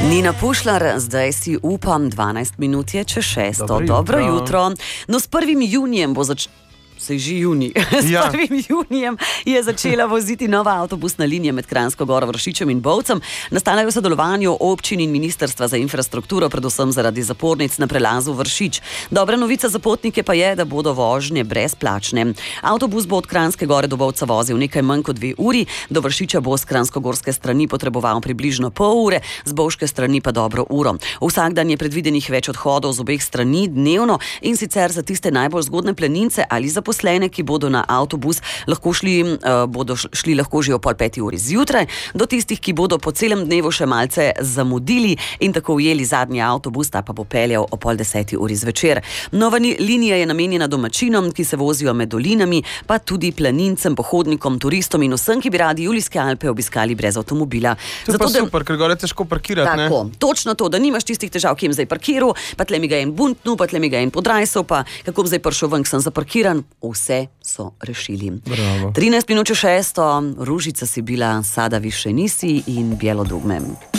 Nina Pušlar, zdaj si upam, 12 minut je čez 6. Dobro jutro. No, s 1. junijem bo Sej že juni. S 1. junijem je začela voziti nova avtobusna linija med Kranjsko Goro, Vršičem in Bovcem. Nastala je v sodelovanju občin in Ministrstva za infrastrukturo, predvsem zaradi zapornic na prelazu Vršič. Dobra novica za potnike pa je, da bodo vožnje brezplačne. Avtobus bo od Kranjske Gore do Bovca vozil nekaj manj kot 2 uri, do Vršiča bo s kranjskogorske strani potreboval približno pol ure, z bovške strani pa dobro uro. Vsak dan je predvidenih več odhodov z obeh strani dnevno, in sicer za tiste najbolj zgodne planince ali zaposlene, ki bodo na avtobus bodo šli lahko že o 4:30 uri zjutraj, do tistih, ki bodo po celem dnevu še malce zamudili in tako ujeli zadnji avtobus, ta pa bo peljal o 9:30 uri zvečer. Nova linija je namenjena domačinom, ki se vozijo med dolinami, pa tudi planincem, pohodnikom, turistom in vsem, ki bi radi Julijske Alpe obiskali brez avtomobila. To je pa super, ker gore težko parkirati, ne? Tako, točno to, da nimaš tistih težav, ki jim zdaj parkiral, pa tle mi ga en buntnu, pa tle mi ga en podrajsal, pa kako bom zdaj prišel ven, sem zaparkiran. Vse so rešili. Bravo. 13 minut čez 6, Ružica si bila, sada više nisi in bijelo dugme.